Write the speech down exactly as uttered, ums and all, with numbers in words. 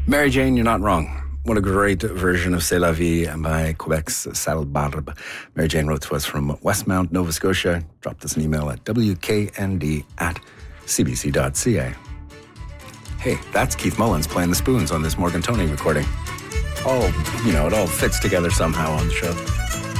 Mary Jane, you're not wrong. What a great version of C'est la vie by Quebec's Sal Barbe. Mary Jane wrote to us from Westmount, Nova Scotia. Dropped us an email at w k n d at c b c dot c a. Hey, that's Keith Mullins playing the spoons on this Morgan Tony recording. Oh, you know, it all fits together somehow on the show.